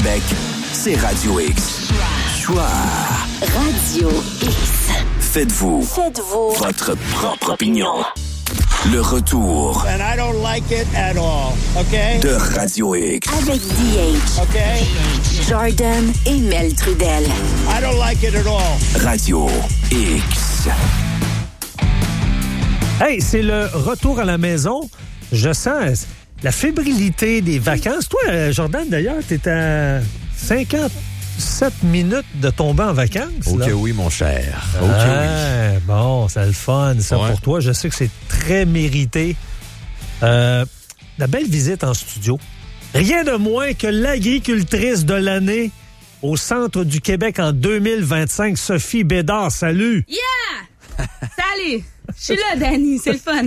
Québec, c'est Radio X. Choix. Radio X. Faites-vous votre propre opinion. Le retour And I don't like it at all, okay? de Radio X. Avec DH. Okay? Jordan et Mel Trudel. I don't like it at all. Radio X. Hey, c'est le retour à la maison. Je sens la fébrilité des vacances. Toi, Jordan, d'ailleurs, t'es à 57 minutes de tomber en vacances. Ok, là. oui, mon cher. Ok, Ah, bon, c'est le fun, ça, Ouais. pour toi. Je sais que c'est très mérité. La belle visite en studio. Rien de moins que l'agricultrice de l'année au centre du Québec en 2025, Sophie Bédard. Salut! Yeah! Salut! Je suis là, Danny, c'est le fun.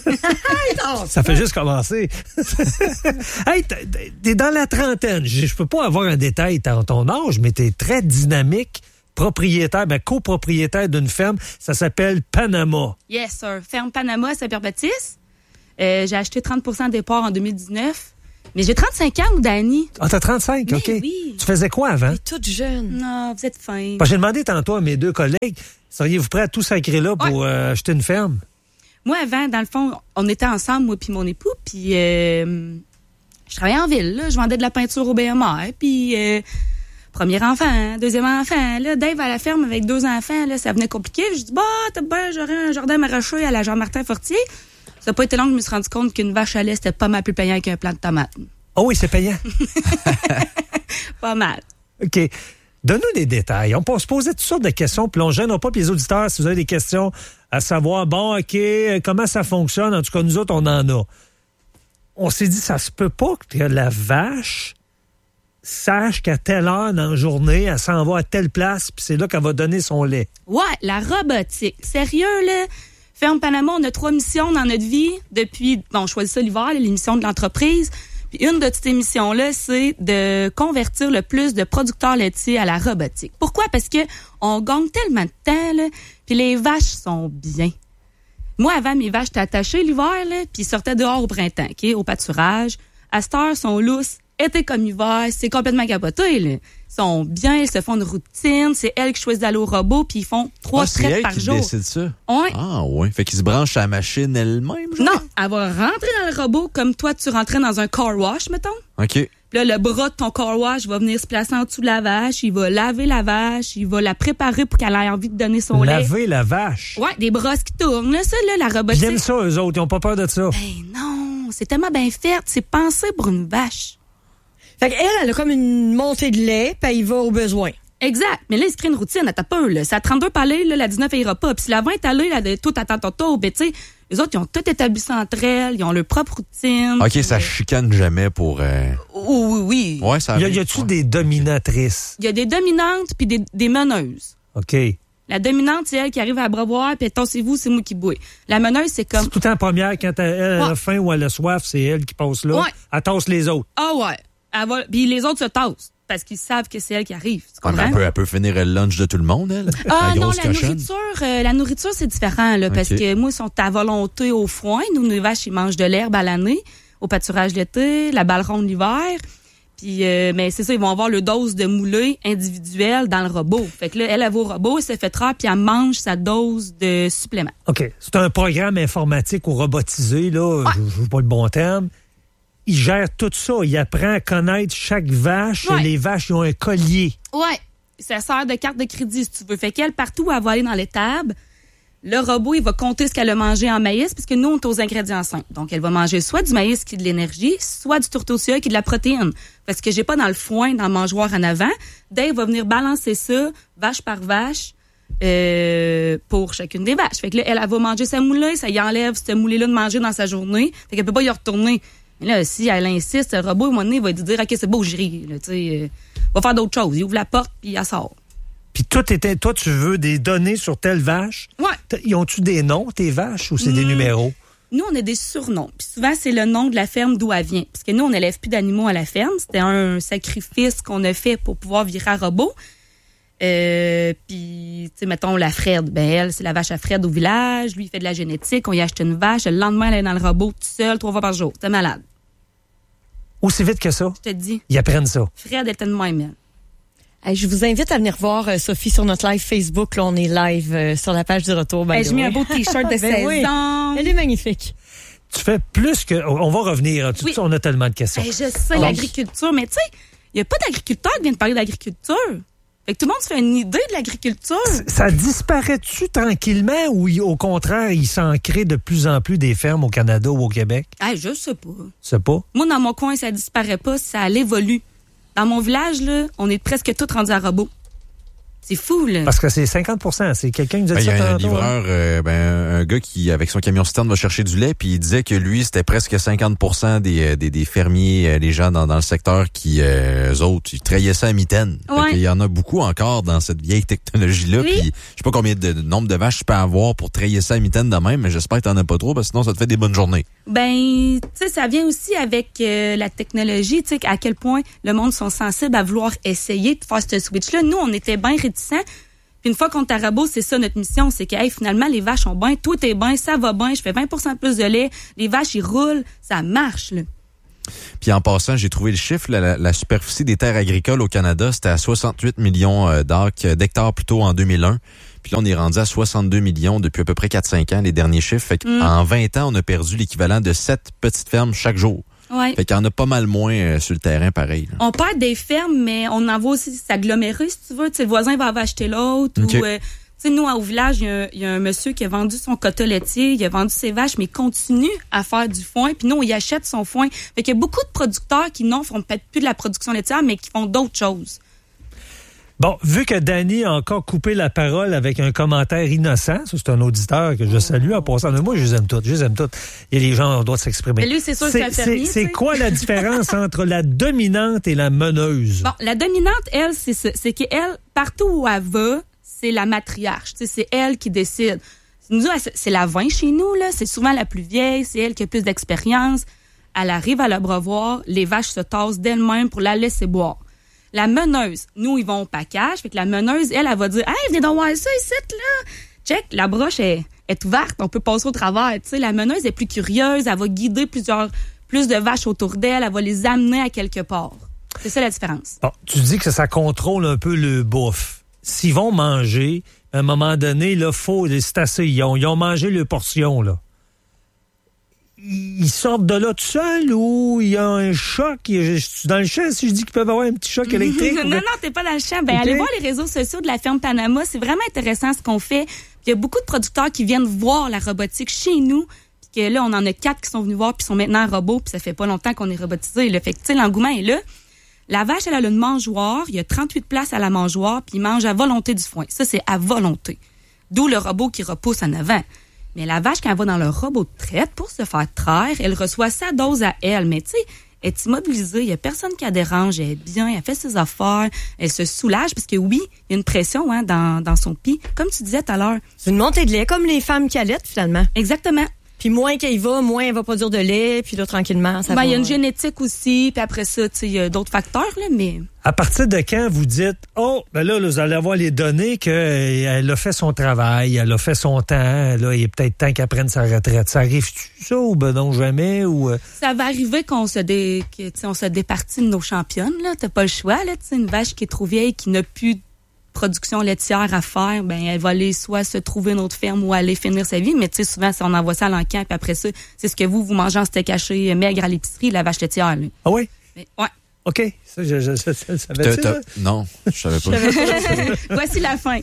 Ça fait juste commencer. Hey, t'es dans la trentaine. Je peux pas avoir un détail dans ton âge, mais t'es très dynamique, propriétaire, copropriétaire d'une ferme. Ça s'appelle Panama. Yes, sir. Ferme Panama à Saint-Pierre-Baptiste. J'ai acheté 30% des parts en 2019. Mais j'ai 35 ans, Danny. Ah, t'as 35, Mais OK. oui. Tu faisais quoi avant? Toute jeune. Non, vous êtes fin. J'ai demandé tantôt à mes deux collègues, seriez-vous prêts à tout sacrer là pour acheter une ferme? Moi, avant, dans le fond, on était ensemble, moi puis mon époux, puis je travaillais en ville, là. Je vendais de la peinture au BMR, puis premier enfant, deuxième enfant, là, Dave à la ferme avec 2 enfants, là, ça venait compliqué. Je dis, t'as bien, j'aurais un jardin maraîcher à la Jean-Martin Fortier. Ça n'a pas été long que je me suis rendu compte qu'une vache à lait, c'était pas mal plus payant qu'un plant de tomates. Oh oui, c'est payant. Pas mal. OK. Donne-nous des détails. On peut se poser toutes sortes de questions, puis on ne gênera pas, puis les auditeurs, si vous avez des questions à savoir, bon, OK, comment ça fonctionne? En tout cas, nous autres, on en a. On s'est dit, ça se peut pas que la vache sache qu'à telle heure dans la journée, elle s'en va à telle place, puis c'est là qu'elle va donner son lait. Ouais, la robotique. Sérieux, là? Ferme Panama, on a 3 missions dans notre vie depuis, on choisit ça l'hiver, les missions de l'entreprise. Puis une de ces missions-là, c'est de convertir le plus de producteurs laitiers à la robotique. Pourquoi? Parce que on gagne tellement de temps, là, puis les vaches sont bien. Moi, avant, mes vaches étaient attachées l'hiver, là, puis sortaient dehors au printemps, OK, au pâturage. À cette heure, sont lousses, été comme hiver, c'est complètement capoté, là. Ils sont bien, ils se font une routine, c'est elles qui choisissent d'aller au robot, puis ils font 3 traites par jour. C'est elle qui décide ça? Ouais. Ah, ouais. Fait qu'ils se branchent à la machine elle-même, genre? Non, elle va rentrer dans le robot comme toi, tu rentrais dans un car wash, mettons. OK. Puis là, le bras de ton car wash va venir se placer en dessous de la vache, il va laver la vache, il va la préparer pour qu'elle ait envie de donner son lait. Laver la vache. Ouais, des brosses qui tournent, là, ça, là, la robotique. J'aime ça, eux autres. Ils n'ont pas peur de ça. Ben non, c'est tellement bien fait. C'est pensé pour une vache. Fait qu'elle, elle a comme une montée de lait, puis elle y va au besoin. Exact. Mais là, il se crée une routine. Elle t'a peur, là. C'est à 32 palais, là, la 19, elle ira pas. Puis si la 20 est allée, là, tout attend ton tour. Ben, tu sais, les autres, ils ont tout établi ça entre elles. Ils ont leur propre routine. OK, ça chicane jamais pour... Oui. Ouais, ça Y arrive. a-tu des dominatrices? Il y a des dominantes puis des meneuses. OK. La dominante, c'est elle qui arrive à abreuvoir, puis tassez-vous, c'est moi qui bois. La meneuse, c'est comme... C'est tout le temps la première, quand elle a faim ou elle a soif, c'est elle qui passe là. Ouais. Elle tasse les autres. Ah ouais. Puis les autres se tassent, parce qu'ils savent que c'est elle qui arrive. Tu Ah, mais comprends? elle peut finir le lunch de tout le monde, elle. Ah non, grosse cochonne. la nourriture, c'est différent, là, parce Ok. que moi, ils sont à volonté au foin. Nous, les vaches, ils mangent de l'herbe à l'année, au pâturage l'été, la balle ronde l'hiver. Puis, mais c'est ça, ils vont avoir le dose de moulée individuelle dans le robot. Fait que là, elle va au robot, elle se fait traire, puis elle mange sa dose de supplément. OK. C'est un programme informatique ou robotisé, là. Je ne veux pas le bon terme. Il gère tout ça. Il apprend à connaître chaque vache. Ouais. Et les vaches, ils ont un collier. Ouais. Ça sert de carte de crédit, si tu veux. Fait qu'elle, partout où elle va aller dans l'étable, le robot, il va compter ce qu'elle a mangé en maïs, puisque nous, on est aux ingrédients simples. Donc, elle va manger soit du maïs qui est de l'énergie, soit du tourteau de soya qui est de la protéine. Parce que j'ai pas dans le foin, dans le mangeoire en avant. Dave va venir balancer ça, vache par vache, pour chacune des vaches. Fait que là, elle va manger sa moulée, ça y enlève cette moulée-là de manger dans sa journée. Fait qu'elle peut pas y retourner. Mais là, si elle insiste, le robot, à un moment donné, il va lui dire, OK, c'est beau, j'irai, là, tu sais, va faire d'autres choses. Il ouvre la porte, puis elle sort. Puis toi, tu veux des données sur telle vache. Ouais. Ils ont-tu des noms, tes vaches, ou c'est des numéros? Nous, on a des surnoms. Puis souvent, c'est le nom de la ferme d'où elle vient. Parce que nous, on n'élève plus d'animaux à la ferme. C'était un sacrifice qu'on a fait pour pouvoir virer à robot. Puis, tu sais, mettons, la Fred, ben elle, c'est la vache à Fred au village. Lui, il fait de la génétique. On y achète une vache. Le lendemain, elle est dans le robot toute seule 3 fois par jour. T'es malade. Aussi vite que ça? Je te dis. Ils apprennent ça. Fred était de même. Hey, je vous invite à venir voir Sophie sur notre live Facebook. Là, on est live sur la page du retour. J'ai mis un beau T-shirt de 16 ans. Elle est magnifique. Tu fais plus que... On va revenir. Oui. On a tellement de questions. Je sais, l'agriculture, mais tu sais, il n'y a pas d'agriculteur qui vient de parler d'agriculture. Fait que tout le monde se fait une idée de l'agriculture. Ça disparaît-tu tranquillement ou au contraire, il s'en crée de plus en plus des fermes au Canada ou au Québec? Je sais pas. C'est pas? Moi, dans mon coin, ça disparaît pas, ça évolue. Dans mon village, là, on est presque tous rendus à robots. C'est fou, là. Parce que c'est 50%. C'est quelqu'un qui nous a dit ça. Il y a un livreur, un gars qui, avec son camion citerne, va chercher du lait, puis il disait que lui, c'était presque 50% des fermiers, les gens dans le secteur qui, eux autres, ils traillaient ça à mitaine. Ouais. Il y en a beaucoup encore dans cette vieille technologie-là. Oui. Puis, je sais pas combien de nombre de vaches tu peux avoir pour trailler ça à mitaine de même, mais j'espère que t'en as pas trop, parce que sinon, ça te fait des bonnes journées. Tu sais, ça vient aussi avec la technologie, tu sais, à quel point le monde sont sensibles à vouloir essayer de faire ce switch-là. Nous, on était bien réticents. Puis une fois qu'on est à robot, c'est ça notre mission, c'est que finalement, les vaches sont bien, tout est bien, ça va bien, je fais 20% de plus de lait, les vaches, ils roulent, ça marche, là. Puis en passant, j'ai trouvé le chiffre, la superficie des terres agricoles au Canada, c'était à 68 millions d'hectares plutôt en 2001. Puis là, on est rendu à 62 millions depuis à peu près 4-5 ans, les derniers chiffres. Fait qu'en 20 ans, on a perdu l'équivalent de 7 petites fermes chaque jour. Ouais. Fait qu'il y en a pas mal moins sur le terrain, pareil. Là. On perd des fermes, mais on en voit aussi s'agglomérer, si tu veux. T'sais, le voisin va acheter l'autre. Okay. Ou, nous, au village, il y a un monsieur qui a vendu son quota laitier, il a vendu ses vaches, mais il continue à faire du foin. Puis nous, on y achète son foin. Fait qu'il y a beaucoup de producteurs qui, font peut-être plus de la production laitière, mais qui font d'autres choses. Bon, vu que Danny a encore coupé la parole avec un commentaire innocent, ça c'est un auditeur que je salue en passant. Moi, je les aime toutes. Et les gens ont le droit de s'exprimer. Mais lui, c'est sûr que c'est un fermier. C'est quoi la différence entre la dominante et la meneuse? Bon, la dominante, elle, c'est ça. C'est qu'elle, partout où elle va, c'est la matriarche. C'est elle qui décide. Nous, c'est la 20 chez nous, là. C'est souvent la plus vieille. C'est elle qui a plus d'expérience. Elle arrive à l'abreuvoir. Les vaches se tassent d'elles-mêmes pour la laisser boire. La meneuse, nous, ils vont au package. Fait que la meneuse, elle va dire « Hey, venez donc voir ça ici, là! » Check, la broche est ouverte, on peut passer au travers. Tu sais, la meneuse est plus curieuse, elle va guider plus de vaches autour d'elle, elle va les amener à quelque part. C'est ça la différence. Bon, tu dis que ça contrôle un peu le bouffe. S'ils vont manger, à un moment donné, là, c'est assez. Ils ont mangé leur portion, là. Ils sortent de là tout seuls ou il y a un choc? Je suis dans le champ si je dis qu'ils peuvent avoir un petit choc électrique? Non, t'es pas dans le champ. Allez voir les réseaux sociaux de la ferme Panama. C'est vraiment intéressant ce qu'on fait. Il y a beaucoup de producteurs qui viennent voir la robotique chez nous. Puis que là, on en a 4 qui sont venus voir puis sont maintenant robots. Puis ça fait pas longtemps qu'on est robotisé. Fait que, tu sais, l'engouement est là. La vache, elle a une mangeoire. Il y a 38 places à la mangeoire. Puis ils mangent à volonté du foin. Ça, c'est à volonté. D'où le robot qui repousse en avant. Mais la vache, quand elle va dans le robot de traite pour se faire traire, elle reçoit sa dose à elle. Mais tu sais, elle est immobilisée, il n'y a personne qui la dérange, elle est bien, elle fait ses affaires, elle se soulage, parce que oui, il y a une pression dans son pied, comme tu disais tout à l'heure. C'est une montée de lait, comme les femmes qui allaitent, finalement. Exactement. Puis moins qu'elle va, moins elle va produire de lait, puis là, tranquillement, ça va... Il y a une génétique aussi, puis après ça, tu sais, il y a d'autres facteurs, là, mais... À partir de quand vous dites, là, vous allez avoir les données qu'elle a fait son travail, elle a fait son temps, là, il est peut-être temps qu'elle prenne sa retraite. Ça arrive-tu, ça, ou ben non, jamais, ou... Ça va arriver qu'on se départit de nos championnes, là. T'as pas le choix, là, tu sais, une vache qui est trop vieille, qui n'a plus de production laitière à faire, ben elle va aller soit se trouver une autre ferme ou aller finir sa vie, mais tu sais, souvent, on envoie ça à l'encan, puis après ça, c'est ce que vous mangez en steak haché maigre à l'épicerie, la vache laitière, là. Ah oui? Mais, ouais. OK. Ça, je savais-tu, ça? Non, je savais pas. Voici la fin.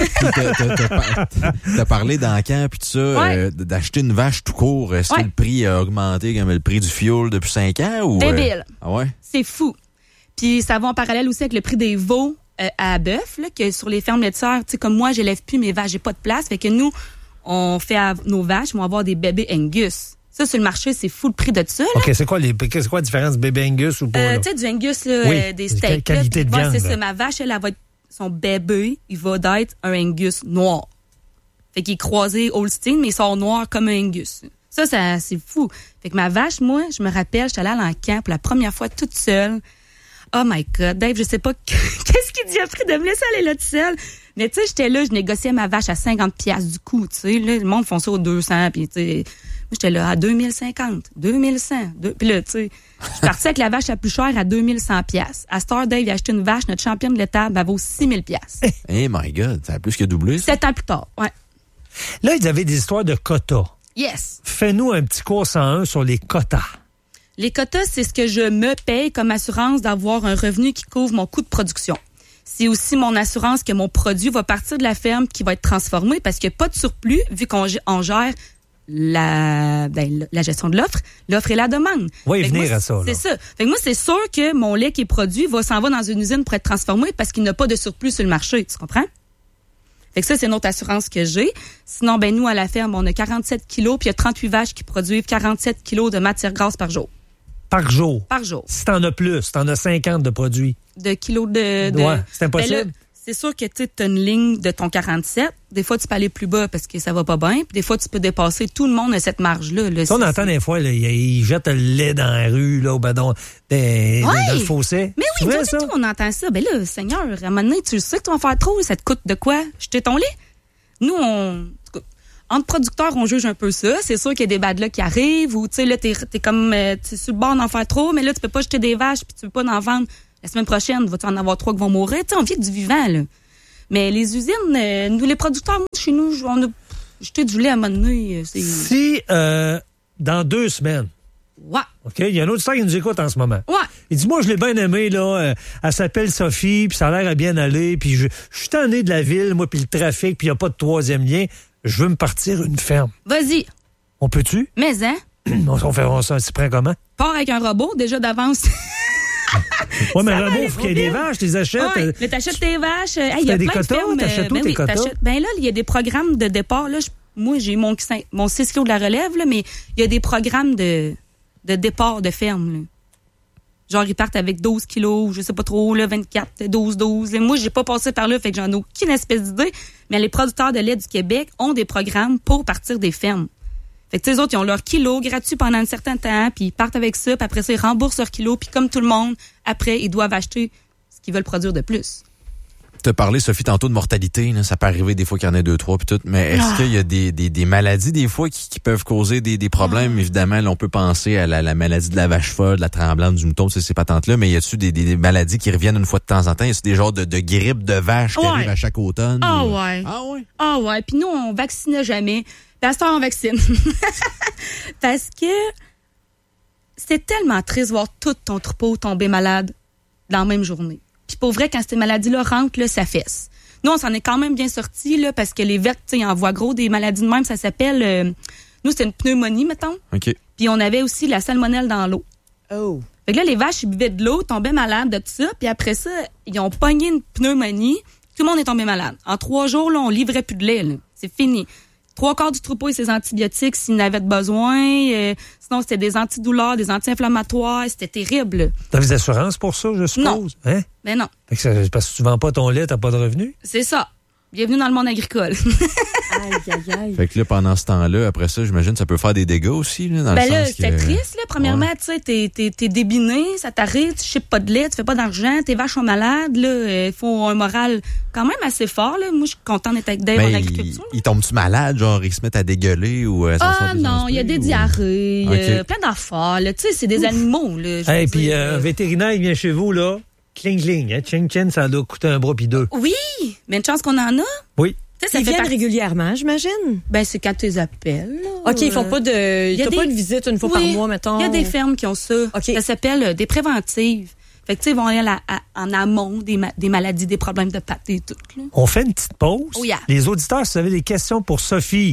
T'as parlé d'encan puis tout ça, d'acheter une vache tout court. Est-ce que le prix a augmenté comme le prix du fioul depuis 5 ans? Ou, débile. Ah ouais? C'est fou. Puis ça va en parallèle aussi avec le prix des veaux à bœuf, là, que sur les fermes laitières, tu sais, comme moi, j'élève plus mes vaches, j'ai pas de place. Fait que nous, on fait à nos vaches, on va avoir des bébés Angus. Ça, sur le marché, c'est fou le prix de ça. Là. OK, c'est quoi la différence bébé Angus ou pas? Tu sais, du Angus, là, des steaks. Qualité de viande. C'est ça, ma vache, elle va être, son bébé, il va être un Angus noir. Fait qu'il est croisé Holstein, mais il sort noir comme un Angus. Ça, c'est fou. Fait que ma vache, moi, je me rappelle, j'étais allée à l'encan pour la première fois toute seule. Oh my God, Dave, je sais pas qu'est-ce qu'il dit après de me laisser aller là tout seul. Mais tu sais, j'étais là, je négociais ma vache à 50$ du coup, tu sais. Là, le monde font ça aux 200, puis tu sais, moi, j'étais là à 2050, 2100. Puis là, tu sais, je suis partie avec la vache la plus chère à 2100$. À cette heure, Dave, il a acheté une vache, notre championne de l'étable, elle vaut 6000$. Hey my God, ça a plus que doublé. 7 ans plus tard, ouais. Là, ils avaient des histoires de quotas. Yes. Fais-nous un petit cours 101 sur les quotas. Les quotas, c'est ce que je me paye comme assurance d'avoir un revenu qui couvre mon coût de production. C'est aussi mon assurance que mon produit va partir de la ferme qui va être transformé parce qu'il n'y a pas de surplus vu qu'on gère la gestion de l'offre et la demande. Oui, venir à ça. C'est ça. Fait que moi, c'est sûr que mon lait qui est produit s'en va dans une usine pour être transformé parce qu'il n'y a pas de surplus sur le marché. Tu comprends? Fait que ça, c'est notre assurance que j'ai. Sinon, nous, à la ferme, on a 47 kilos puis il y a 38 vaches qui produisent 47 kilos de matière grasse par jour. Par jour? Par jour. Si t'en as plus, t'en as 50 de produits. De kilos de... Ouais, c'est impossible. Là, c'est sûr que tu as une ligne de ton 47. Des fois, tu peux aller plus bas parce que ça va pas bien. Puis des fois, tu peux dépasser. Tout le monde a cette marge-là. Là. On entend des fois, là, ils jettent le lait dans la rue, là, dans le fossé. Mais oui, tout, on entend ça. Ben là, Seigneur, à un moment donné, tu sais que tu vas faire trop. Ça te coûte de quoi? Jeter ton lait? Nous, entre producteurs, on juge un peu ça. C'est sûr qu'il y a des bad luck qui arrivent ou, tu sais, là, t'es comme, t'es sur le bord d'en faire trop, mais là, tu peux pas jeter des vaches puis tu peux pas en vendre. La semaine prochaine, vas-tu en avoir 3 qui vont mourir? Tu sais, on vit du vivant, là. Mais les usines, nous, les producteurs, chez nous, on a jeté du lait à un moment donné. Si, dans 2 semaines. Ouais. OK? Il y a un autre star qui nous écoute en ce moment. Ouais. Il dit, moi, je l'ai bien aimé, là. Elle s'appelle Sophie, puis ça a l'air à bien aller, puis je suis tanné de la ville, moi, puis le trafic, puis il n'y a pas de 3e lien. Je veux me partir une ferme. Vas-y. On peut-tu? Mais, hein? On s'y prend comment? Pars avec un robot, déjà d'avance. Oui, mais un robot, il faut qu'il y ait des vaches, tu les achètes. Ouais, mais t'achètes tes vaches. Il y a des plein quotas, de fermes. T'achètes où tes quotas? Là, il y a des programmes de départ. Là, moi, j'ai mon 6 kilos de la relève, là, mais il y a des programmes de départ de ferme. Là. Genre, ils partent avec 12 kilos, je sais pas trop, là, 24, 12. Et moi, j'ai pas passé par là, fait que j'en ai aucune espèce d'idée. Mais les producteurs de lait du Québec ont des programmes pour partir des fermes. Fait que, les autres, ils ont leur kilo gratuit pendant un certain temps, puis ils partent avec ça, puis après ça, ils remboursent leur kilo, puis comme tout le monde, après, ils doivent acheter ce qu'ils veulent produire de plus. Tu as parlé, Sophie, tantôt de mortalité. Là. Ça peut arriver des fois qu'il y en a 2, 3, puis tout. Mais est-ce qu'il y a des maladies, des fois, qui peuvent causer des problèmes? Évidemment, là, on peut penser à la maladie de la vache folle, de la tremblante, du mouton, ces patentes-là. Mais y a-tu des maladies qui reviennent une fois de temps en temps? Y a-tu des genres de grippe de vache qui arrivent à chaque automne? Ah ouais. Ah ouais? Ah ouais. Puis nous, on vaccinait jamais. Puis à ce temps, on vaccine. Parce que c'est tellement triste de voir tout ton troupeau tomber malade dans la même journée. Puis pour vrai, quand ces maladies-là rentrent, là, ça fesse. Nous, on s'en est quand même bien sortis, là, parce que les vertes, tu sais, ils envoient gros des maladies de même. Ça s'appelle... nous, c'était une pneumonie, mettons. OK. Puis on avait aussi la salmonelle dans l'eau. Oh. Fait que là, les vaches, ils buvaient de l'eau, tombaient malades de tout ça. Puis après ça, ils ont pogné une pneumonie. Tout le monde est tombé malade. En 3 jours, là, on livrait plus de lait, là. C'est fini. 3/4 du troupeau et ses antibiotiques s'ils n'avaient besoin. Sinon, c'était des antidouleurs, des anti-inflammatoires. C'était terrible. T'as des assurances pour ça, je suppose? Non. Hein? Mais non. Fait que c'est parce que tu vends pas ton lait, t'as pas de revenus? C'est ça. Bienvenue dans le monde agricole. Aïe. Fait que là, pendant ce temps-là, après ça, j'imagine ça peut faire des dégâts aussi, là, dans le sens c'était triste, là. Premièrement, tu sais, t'es débiné, ça t'arrive, tu chipes pas de lait, tu fais pas d'argent, tes vaches sont malades, là. Il faut un moral quand même assez fort, là. Moi, je suis contente d'être avec Dave en agriculture. Ils tombent-tu malades, genre, ils se mettent à dégueuler ou... non, il y a des diarrhées, plein d'affaires, là. Tu sais, c'est des animaux, là. Hey, puis un vétérinaire, il vient chez vous, là. Cling, hein? Ching, ça doit coûter un bras pis 2. Oui, mais une chance qu'on en a. Oui. Ils viennent régulièrement, j'imagine? Ben, c'est quand tu les appelles. Là. OK, ils font pas de... pas une visite une fois par mois, mettons? Il y a des fermes qui ont ça. Okay. Ça s'appelle des préventives. Fait que, tu sais, ils vont aller en amont des maladies, des problèmes de pâté et tout. Là. On fait une petite pause. Oh, yeah. Les auditeurs, si vous avez des questions pour Sophie,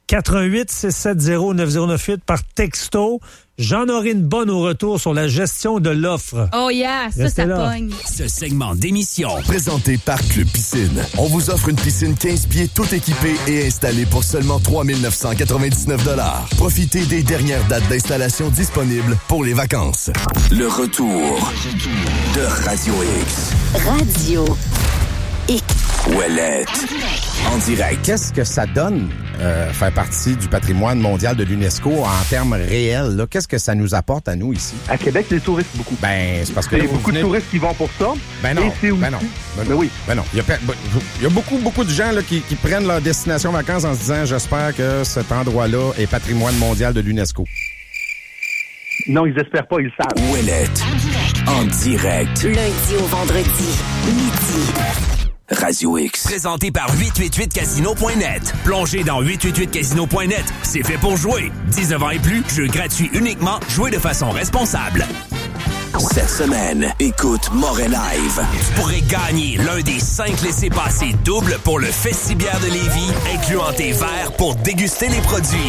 88-670-9098 par texto. J'en aurai une bonne au retour sur la gestion de l'offre. Oh yeah, ça pogne. Ce segment d'émission, présenté par Club Piscine. On vous offre une piscine 15 pieds tout équipée et installée pour seulement 3 999 $. Profitez des dernières dates d'installation disponibles pour les vacances. Le retour de Radio X. Radio X. Ouellette. En direct. Qu'est-ce que ça donne faire partie du patrimoine mondial de l'UNESCO en termes réels? Là? Qu'est-ce que ça nous apporte à nous ici? À Québec, les touristes, beaucoup. Ben, c'est parce que... Il y a beaucoup de touristes qui vont pour ça. Ben non, Ben oui. Ben non. Il y a beaucoup de gens là, qui prennent leur destination vacances en se disant « J'espère que cet endroit-là est patrimoine mondial de l'UNESCO ». Non, ils espèrent pas, ils savent. Ouellette. En direct. Lundi au vendredi, midi. Radio X. Présenté par 888casino.net. Plongez dans 888casino.net. C'est fait pour jouer. 19 ans et plus, jeu gratuit uniquement. Jouez de façon responsable. Cette semaine, écoute Moret Live. Tu pourrais gagner l'un des 5 laissez-passer doubles pour le Festibière de Lévis, incluant tes verres pour déguster les produits.